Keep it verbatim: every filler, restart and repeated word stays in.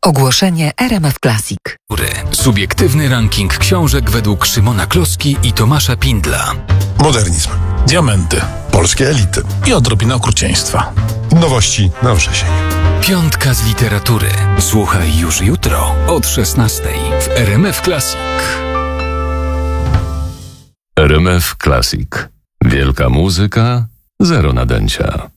Ogłoszenie R M F Classic. Subiektywny ranking książek według Szymona Kloski i Tomasza Pindla. Modernizm. Diamenty. Polskie elity. I odrobina okrucieństwa. Nowości na wrzesień. Piątka z literatury. Słuchaj już jutro od szesnastej w R M F Classic. R M F Classic. Wielka muzyka, zero nadęcia.